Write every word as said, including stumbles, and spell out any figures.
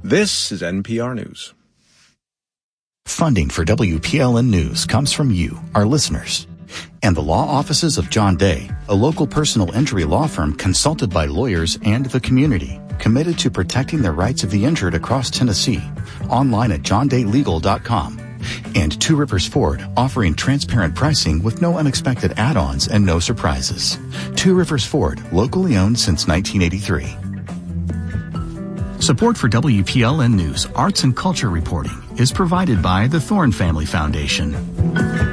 This is N P R News. Funding for W P L N News comes from you, our listeners, and the law offices of John Day, a local personal injury law firm consulted by lawyers and the community, committed to protecting the rights of the injured across Tennessee, online at john day legal dot com. And Two Rivers Ford, offering transparent pricing with no unexpected add-ons and no surprises. Two Rivers Ford, locally owned since nineteen eighty-three. Support for W P L N News Arts and Culture Reporting is provided by the Thorne Family Foundation.